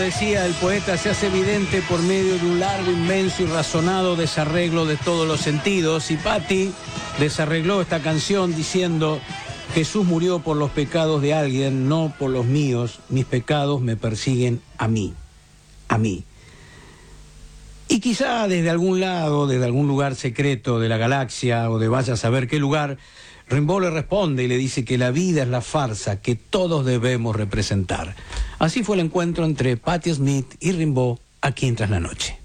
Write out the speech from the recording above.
poesía del poeta se hace evidente por medio de un largo, inmenso y razonado desarreglo de todos los sentidos. Y Patti desarregló esta canción diciendo: Jesús murió por los pecados de alguien, no por los míos. Mis pecados me persiguen a mí. A mí. Y quizá desde algún lado, desde algún lugar secreto de la galaxia o de vaya a saber qué lugar, Rimbaud le responde y le dice que la vida es la farsa que todos debemos representar. Así fue el encuentro entre Patti Smith y Rimbaud aquí en Tras la Noche.